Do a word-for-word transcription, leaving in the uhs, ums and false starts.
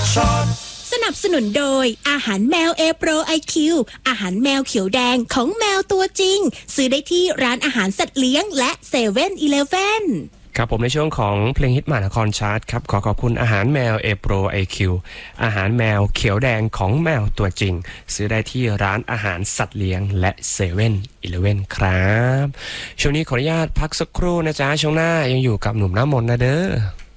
สนับสนุนโดยอาหารแมวเอโปรไอคิวอาหารแมวเขียวแดงของแมวตัวจริงซื้อได้ที่ร้านอาหารสัตว์เลี้ยงและเซเว่นอีเลฟเว่นครับผมในช่วงของเพลงฮิตมหานครชาร์ตครับขอขอบคุณอาหารแมวเอโปรไอคิวอาหารแมวเขียวแดงของแมวตัวจริงซื้อได้ที่ร้านอาหารสัตว์เลี้ยงและเซเว่นอีเลฟเว่นครับช่วงนี้ขออนุญาตพักสักครู่นะจ๊ะช่วงหน้ายังอยู่กับหนุ่มน้ำมนต์นะเด้อ